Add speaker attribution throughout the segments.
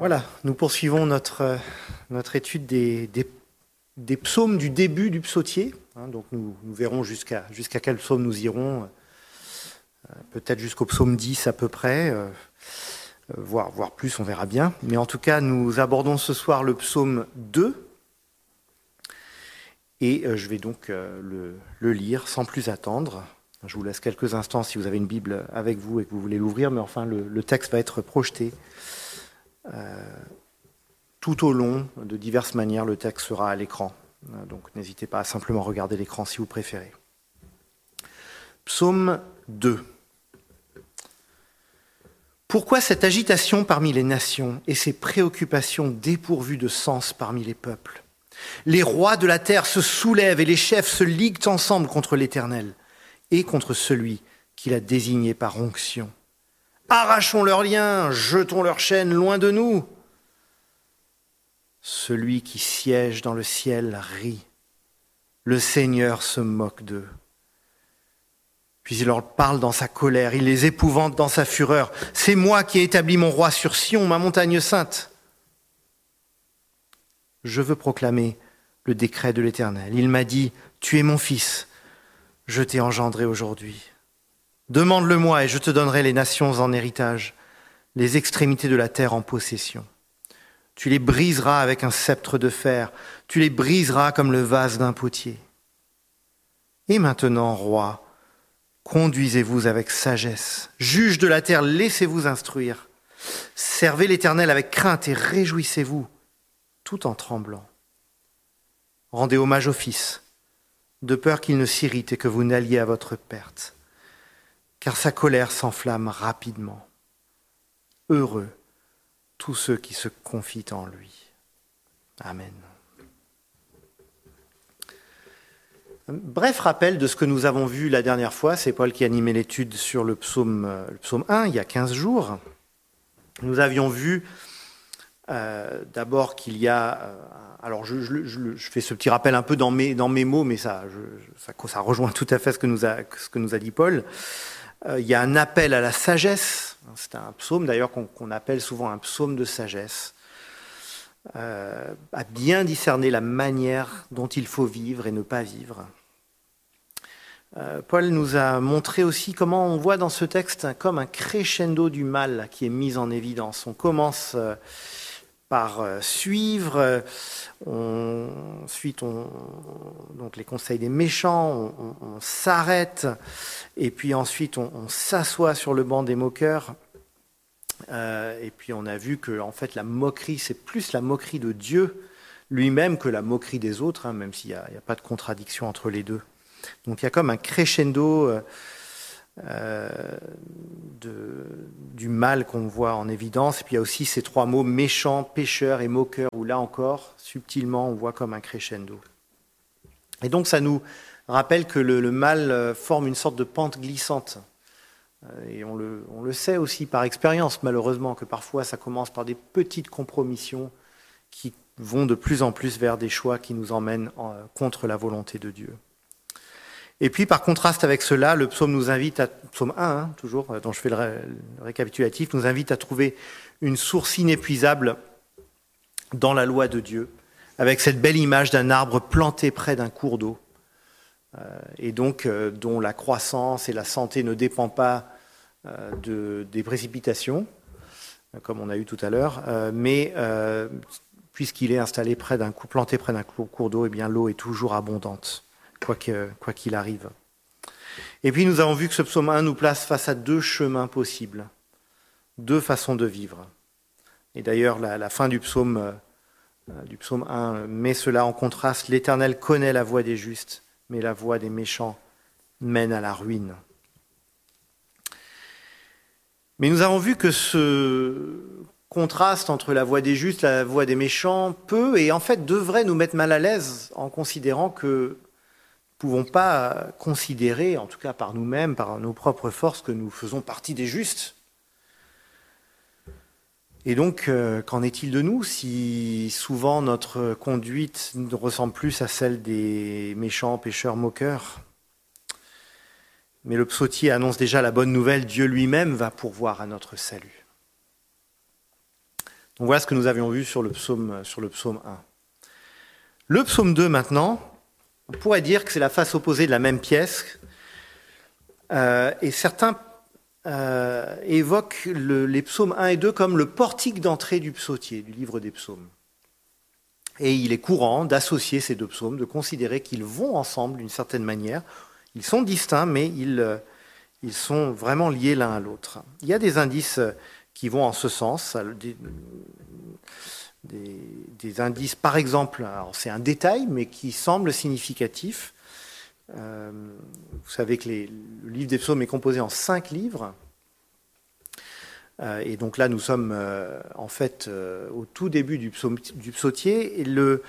Speaker 1: Voilà, nous poursuivons notre étude des psaumes du début du psautier. Donc nous verrons jusqu'à quel psaume nous irons, peut-être jusqu'au psaume 10 à peu près, voire plus, on verra bien. Mais en tout cas, nous abordons ce soir le psaume 2. Et je vais donc le lire sans plus attendre. Je vous laisse quelques instants si vous avez une Bible avec vous et que vous voulez l'ouvrir, mais enfin le texte va être projeté tout au long, de diverses manières. Le texte sera à l'écran, donc n'hésitez pas à simplement regarder l'écran si vous préférez. Psaume 2. Pourquoi cette agitation parmi les nations et ces préoccupations dépourvues de sens parmi les peuples ? Les rois de la terre se soulèvent et les chefs se liguent ensemble contre l'Éternel et contre celui qui l'a désigné par onction. Arrachons leurs liens, jetons leurs chaînes loin de nous. Celui qui siège dans le ciel rit. Le Seigneur se moque d'eux. Puis il leur parle dans sa colère, il les épouvante dans sa fureur. C'est moi qui ai établi mon roi sur Sion, ma montagne sainte. Je veux proclamer le décret de l'Éternel. Il m'a dit, tu es mon fils, je t'ai engendré aujourd'hui. Demande-le-moi et je te donnerai les nations en héritage, les extrémités de la terre en possession. Tu les briseras avec un sceptre de fer, tu les briseras comme le vase d'un potier. Et maintenant, roi, conduisez-vous avec sagesse. Juge de la terre, laissez-vous instruire. Servez l'Éternel avec crainte et réjouissez-vous, tout en tremblant. Rendez hommage au Fils, de peur qu'il ne s'irrite et que vous n'alliez à votre perte. Car sa colère s'enflamme rapidement. Heureux tous ceux qui se confient en lui. Amen. Bref rappel de ce que nous avons vu la dernière fois, c'est Paul qui animait l'étude sur le psaume 1, il y a 15 jours. Nous avions vu d'abord qu'il y a... alors je fais ce petit rappel un peu dans mes mots, mais ça rejoint tout à fait ce que nous a dit Paul. Il y a un appel à la sagesse. C'est un psaume d'ailleurs qu'on appelle souvent un psaume de sagesse, à bien discerner la manière dont il faut vivre et ne pas vivre. Paul nous a montré aussi comment on voit dans ce texte comme un crescendo du mal qui est mis en évidence. On commence par suivre, ensuite donc les conseils des méchants, on s'arrête, et puis ensuite on s'assoit sur le banc des moqueurs, et puis on a vu que en fait la moquerie, c'est plus la moquerie de Dieu lui-même que la moquerie des autres, même s'il n'y a pas de contradiction entre les deux. Donc il y a comme un crescendo du mal qu'on voit en évidence. Et puis il y a aussi ces trois mots méchant, pécheur et moqueur, où là encore, subtilement, on voit comme un crescendo. Et donc ça nous rappelle que le mal forme une sorte de pente glissante. Et on le sait aussi par expérience, malheureusement, que parfois ça commence par des petites compromissions qui vont de plus en plus vers des choix qui nous emmènent contre la volonté de Dieu. Et puis, par contraste avec cela, le psaume nous invite psaume 1, toujours, dont je fais le récapitulatif, nous invite à trouver une source inépuisable dans la loi de Dieu, avec cette belle image d'un arbre planté près d'un cours d'eau, et donc dont la croissance et la santé ne dépendent pas des précipitations, comme on a eu tout à l'heure, mais puisqu'il est installé planté près d'un cours d'eau, eh bien l'eau est toujours abondante. Quoi qu'il arrive. Et puis nous avons vu que ce psaume 1 nous place face à deux chemins possibles, deux façons de vivre. Et d'ailleurs, la fin du psaume 1 met cela en contraste. L'Éternel connaît la voie des justes, mais la voie des méchants mène à la ruine. Mais nous avons vu que ce contraste entre la voie des justes et la voie des méchants peut et en fait devrait nous mettre mal à l'aise en considérant que nous ne pouvons pas considérer, en tout cas par nous-mêmes, par nos propres forces, que nous faisons partie des justes. Et donc, qu'en est-il de nous si souvent notre conduite ressemble plus à celle des méchants, pécheurs, moqueurs ? Mais le psautier annonce déjà la bonne nouvelle, Dieu lui-même va pourvoir à notre salut. Donc voilà ce que nous avions vu sur le psaume 1. Le psaume 2 maintenant, on pourrait dire que c'est la face opposée de la même pièce. Et certains évoquent les psaumes 1 et 2 comme le portique d'entrée du psautier, du livre des psaumes. Et il est courant d'associer ces deux psaumes, de considérer qu'ils vont ensemble d'une certaine manière. Ils sont distincts, mais ils sont vraiment liés l'un à l'autre. Il y a des indices qui vont en ce sens. Des indices, par exemple, alors c'est un détail, mais qui semble significatif. Vous savez que le livre des psaumes est composé en 5 livres. Et donc là, nous sommes en fait au tout début du psautier.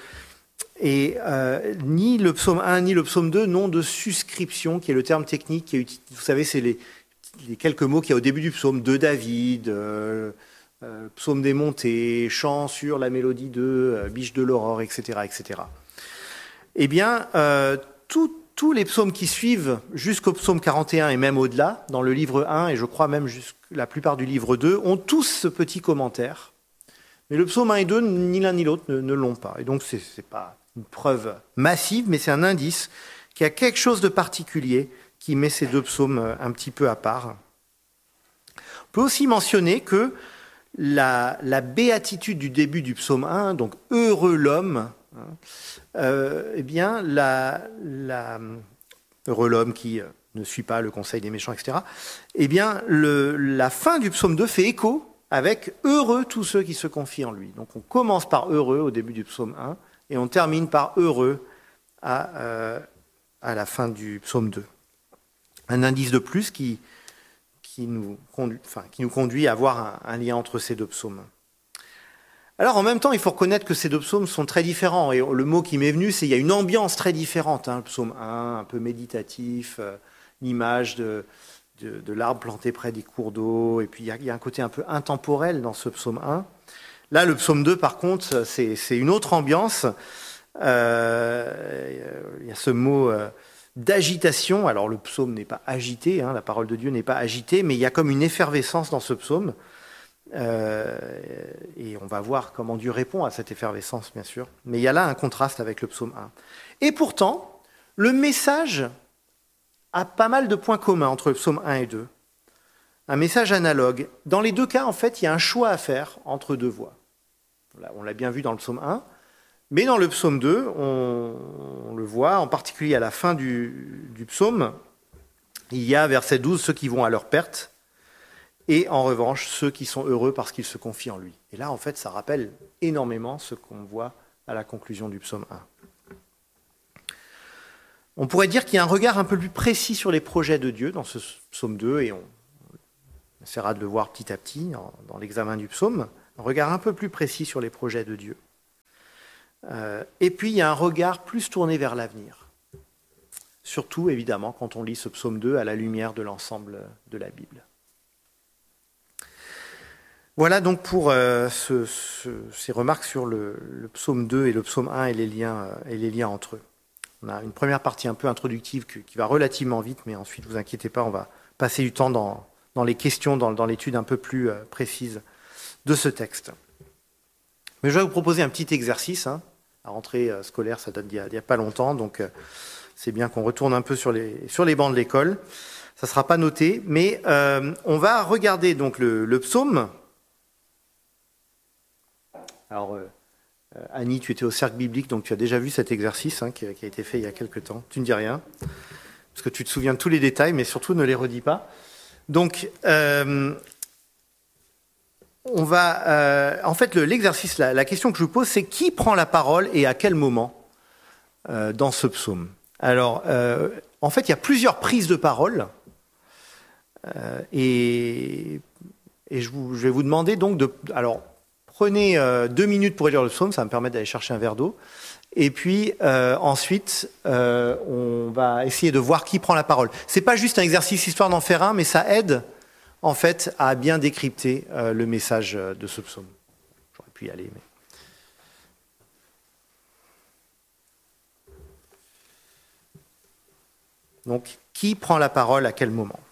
Speaker 1: Ni le psaume 1 ni le psaume 2 n'ont de suscription, qui est le terme technique qui est utilisé. Vous savez, c'est les quelques mots qu'il y a au début du psaume, de David, psaume des montées, chant sur la mélodie de biche de l'aurore, etc., etc. Eh bien, tous les psaumes qui suivent jusqu'au psaume 41 et même au-delà, dans le livre 1 et je crois même la plupart du livre 2, ont tous ce petit commentaire. Mais le psaume 1 et 2, ni l'un ni l'autre ne l'ont pas. Et donc, ce n'est pas une preuve massive, mais c'est un indice qu'il y a quelque chose de particulier qui met ces deux psaumes un petit peu à part. On peut aussi mentionner que la béatitude du début du psaume 1, donc « Heureux l'homme », eh bien, heureux l'homme qui ne suit pas le conseil des méchants, etc. Eh bien, la fin du psaume 2 fait écho avec « Heureux tous ceux qui se confient en lui ». Donc on commence par « Heureux » au début du psaume 1 et on termine par « Heureux » à la fin du psaume 2. Un indice de plus qui nous conduit à avoir un lien entre ces deux psaumes. Alors en même temps, il faut reconnaître que ces deux psaumes sont très différents. Et le mot qui m'est venu, c'est qu'il y a une ambiance très différente. Le psaume 1, un peu méditatif, l'image de l'arbre planté près des cours d'eau. Et puis il y a un côté un peu intemporel dans ce psaume 1. Là, le psaume 2, par contre, c'est une autre ambiance. Il y a ce mot d'agitation. Alors le psaume n'est pas agité, la parole de Dieu n'est pas agitée, mais il y a comme une effervescence dans ce psaume. Et on va voir comment Dieu répond à cette effervescence, bien sûr. Mais il y a là un contraste avec le psaume 1. Et pourtant, le message a pas mal de points communs entre le psaume 1 et 2. Un message analogue. Dans les deux cas, en fait, il y a un choix à faire entre deux voies. On l'a bien vu dans le psaume 1, mais dans le psaume 2, on le voit, en particulier à la fin du psaume, il y a, verset 12, ceux qui vont à leur perte, et en revanche, ceux qui sont heureux parce qu'ils se confient en lui. Et là, en fait, ça rappelle énormément ce qu'on voit à la conclusion du psaume 1. On pourrait dire qu'il y a un regard un peu plus précis sur les projets de Dieu dans ce psaume 2, et on essaiera de le voir petit à petit dans l'examen du psaume, un regard un peu plus précis sur les projets de Dieu. Et puis, il y a un regard plus tourné vers l'avenir. Surtout, évidemment, quand on lit ce psaume 2 à la lumière de l'ensemble de la Bible. Voilà donc pour ces remarques sur le psaume 2 et le psaume 1 et les liens entre eux. On a une première partie un peu introductive qui va relativement vite, mais ensuite, ne vous inquiétez pas, on va passer du temps dans les questions, dans l'étude un peu plus précise de ce texte. Mais je vais vous proposer un petit exercice. La rentrée scolaire, ça date d'il n'y a pas longtemps, donc c'est bien qu'on retourne un peu sur les bancs de l'école. Ça ne sera pas noté, mais on va regarder donc le psaume. Alors, Annie, tu étais au cercle biblique, donc tu as déjà vu cet exercice qui a été fait il y a quelque temps. Tu ne dis rien, parce que tu te souviens de tous les détails, mais surtout ne les redis pas. Donc, on va... en fait, l'exercice, la question que je vous pose, c'est qui prend la parole et à quel moment dans ce psaume? Alors, en fait, il y a plusieurs prises de parole, et je vais vous demander donc de... Alors, prenez 2 minutes pour lire le psaume, ça va me permettre d'aller chercher un verre d'eau. Et puis ensuite, on va essayer de voir qui prend la parole. C'est pas juste un exercice histoire d'en faire un, mais ça aide en fait à bien décrypter le message de ce psaume. J'aurais pu y aller, mais... Donc, qui prend la parole à quel moment?